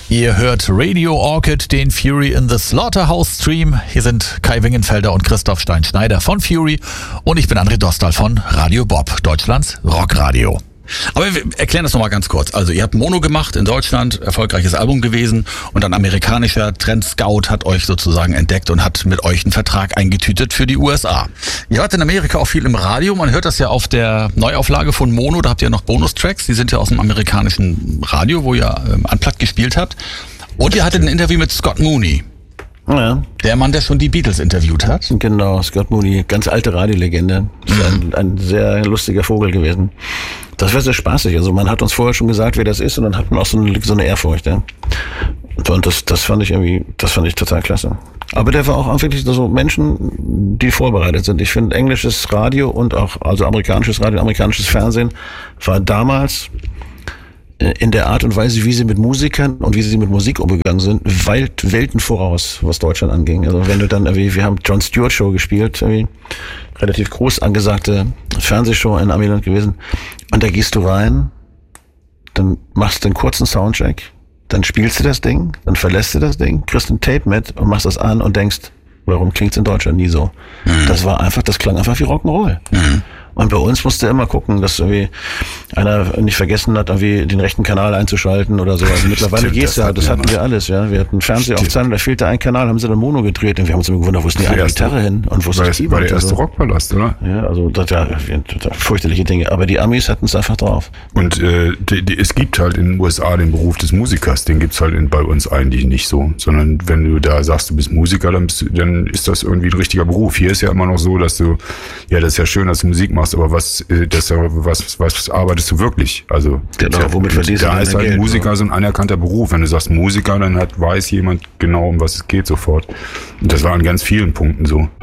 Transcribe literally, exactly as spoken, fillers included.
Ihr hört Radio Orchid, den Fury in the Slaughterhouse Stream. Hier sind Kai Wingenfelder und Christoph Stein-Schneider von Fury und ich bin André Dostal von Radio Bob, Deutschlands Rockradio. Aber wir erklären das nochmal ganz kurz. Also ihr habt Mono gemacht in Deutschland, erfolgreiches Album gewesen und ein amerikanischer Trendscout hat euch sozusagen entdeckt und hat mit euch einen Vertrag eingetütet für die U S A. Ihr wart in Amerika auch viel im Radio, man hört das ja auf der Neuauflage von Mono, da habt ihr noch Bonustracks, die sind ja aus dem amerikanischen Radio, wo ihr ähm, Unplugged gespielt habt. Und ihr hattet ein Interview mit Scott Mooney. Ja. Der Mann, der schon die Beatles interviewt hat. Genau, Scott Mooney, ganz alte Radiolegende. Ist ein, ein sehr lustiger Vogel gewesen. Das war sehr spaßig. Also man hat uns vorher schon gesagt, wer das ist, und dann hat man auch so eine, so eine Ehrfurcht. Ja. Und das, das fand ich irgendwie, das fand ich total klasse. Aber der war auch wirklich so Menschen, die vorbereitet sind. Ich finde, englisches Radio und auch, also amerikanisches Radio, amerikanisches Fernsehen war damals in der Art und Weise, wie sie mit Musikern und wie sie mit Musik umgegangen sind, weit, Welten voraus, was Deutschland anging. Also wenn du dann irgendwie, wir haben Jon Stewart Show gespielt, irgendwie relativ groß angesagte Fernsehshow in Amiland gewesen, und da gehst du rein, dann machst du einen kurzen Soundcheck, dann spielst du das Ding, dann verlässt du das Ding, kriegst ein Tape mit und machst das an und denkst, warum klingt's in Deutschland nie so? Mhm. Das war einfach, das klang einfach wie Rock'n'Roll. Mhm. Und bei uns musste immer gucken, dass irgendwie einer nicht vergessen hat, irgendwie den rechten Kanal einzuschalten oder so. Also mittlerweile Stimmt, geht's das ja, das hatten wir alles, ja. Wir hatten Fernsehaufzeichnung, da fehlte ein Kanal, haben sie dann Mono gedreht und wir haben uns immer gewundert, wo ist denn die eine Gitarre hin und wo ist das Keyboard? War der erste so. Rockpalast, oder? Ja, also das ja total fürchterliche Dinge. Aber die Amis hatten es einfach drauf. Und äh, die, die, es gibt halt in den U S A den Beruf des Musikers, den gibt's halt in, bei uns eigentlich nicht so. Sondern wenn du da sagst, du bist Musiker, dann, bist du, dann ist das irgendwie ein richtiger Beruf. Hier ist ja immer noch so, dass du, ja, das ist ja schön, dass du Musik machst, aber was, das, was, was arbeitest du wirklich? Also genau, ja, womit verdienst du da dein ist halt Geld, Musiker oder? so ein anerkannter Beruf. Wenn du sagst Musiker, dann hat, weiß jemand genau, um was es geht sofort. Und das war an ganz vielen Punkten so.